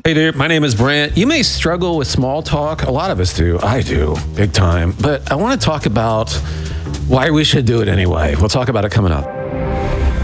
Hey there, my name is Brent. You may struggle with small talk. A lot of us do. I do, big time. But I want to talk about why we should do it anyway. We'll talk about it coming up.